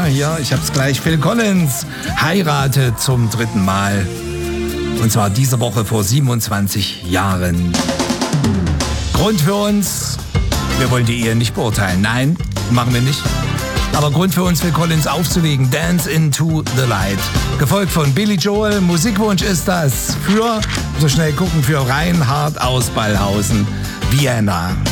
Ja, hier, ich hab's gleich. Phil Collins heiratet zum 3. Mal. Und zwar diese Woche vor 27 Jahren. Grund für uns, wir wollen die Ehe nicht beurteilen. Nein, machen wir nicht. Aber Grund für uns, Phil Collins aufzulegen, Dance into the Light. Gefolgt von Billy Joel. Musikwunsch ist das für, so schnell gucken, für Reinhard aus Ballhausen, Vienna.